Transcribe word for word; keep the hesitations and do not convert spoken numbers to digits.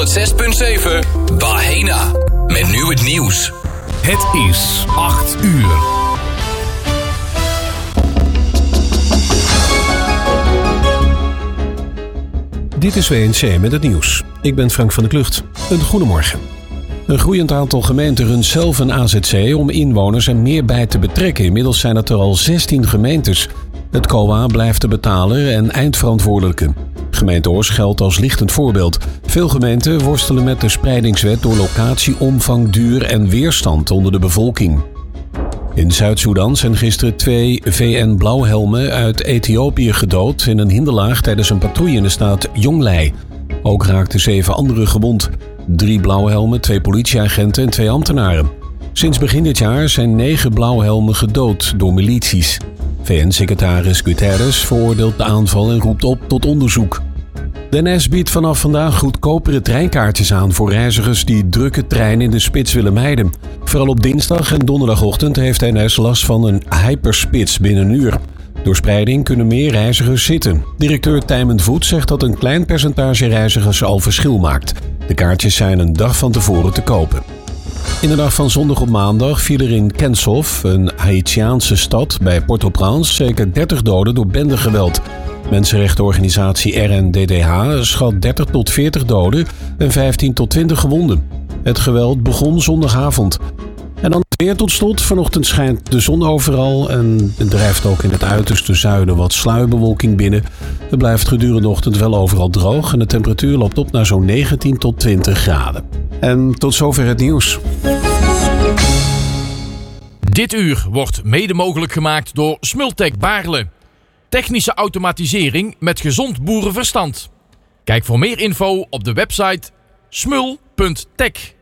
zes punt zeven Bahena. Met nu het nieuws. Het is acht uur. Dit is W N C met het nieuws. Ik ben Frank van der Klucht. Een goedemorgen. Een groeiend aantal gemeenten runt zelf een A Z C om inwoners er meer bij te betrekken. Inmiddels zijn het er al zestien gemeentes. Het C O A blijft de betaler en eindverantwoordelijke. Gemeente Oors geldt als lichtend voorbeeld. Veel gemeenten worstelen met de spreidingswet door locatie, omvang, duur en weerstand onder de bevolking. In Zuid-Soedan zijn gisteren twee V N-blauwhelmen uit Ethiopië gedood in een hinderlaag tijdens een patrouille in de staat Jonglei. Ook raakten zeven anderen gewond. Drie blauwhelmen, twee politieagenten en twee ambtenaren. Sinds begin dit jaar zijn negen blauwhelmen gedood door milities. V N-secretaris Guterres veroordeelt de aanval en roept op tot onderzoek. De N S biedt vanaf vandaag goedkopere treinkaartjes aan voor reizigers die drukke treinen in de spits willen mijden. Vooral op dinsdag en donderdagochtend heeft de N S last van een hyperspits binnen een uur. Door spreiding kunnen meer reizigers zitten. Directeur Tijmen Voet zegt dat een klein percentage reizigers al verschil maakt. De kaartjes zijn een dag van tevoren te kopen. In de dag van zondag op maandag viel er in Kensof, een Haïtiaanse stad bij Port-au-Prince, zeker dertig doden door bendegeweld. Mensenrechtenorganisatie R N D D H schat dertig tot veertig doden en vijftien tot twintig gewonden. Het geweld begon zondagavond. En dan weer tot slot. Vanochtend schijnt de zon overal en het drijft ook in het uiterste zuiden wat sluierbewolking binnen. Het blijft gedurende de ochtend wel overal droog en de temperatuur loopt op naar zo'n negentien tot twintig graden. En tot zover het nieuws. Dit uur wordt mede mogelijk gemaakt door Smultec Baarle. Technische automatisering met gezond boerenverstand. Kijk voor meer info op de website smul punt tech.